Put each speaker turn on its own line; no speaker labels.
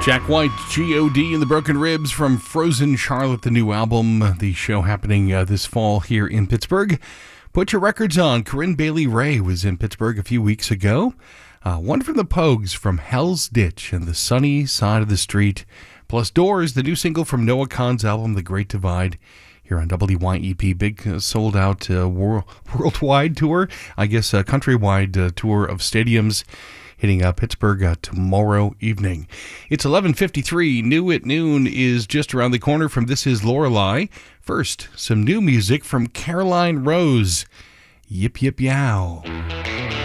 Jack White, G.O.D. and the Broken Ribs from Frozen Charlotte, the new album. The show happening this fall here in Pittsburgh. Put your records on. Corinne Bailey Rae was in Pittsburgh a few weeks ago. One from the Pogues from Hell's Ditch and the Sunny Side of the Street. Plus Doors, the new single from Noah Kahan's album, The Great Divide. Here on WYEP, big sold-out worldwide tour. I guess a countrywide tour of stadiums hitting Pittsburgh tomorrow evening. It's 11:53. New at Noon is just around the corner from This Is Lorelei. First, some new music from Caroline Rose. Yip Yip Yow.